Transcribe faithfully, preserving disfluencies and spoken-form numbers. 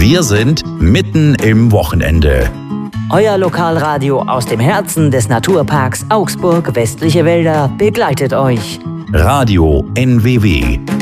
Wir sind mitten im Wochenende. Euer Lokalradio aus dem Herzen des Naturparks Augsburg Westliche Wälder begleitet euch. Radio N W W.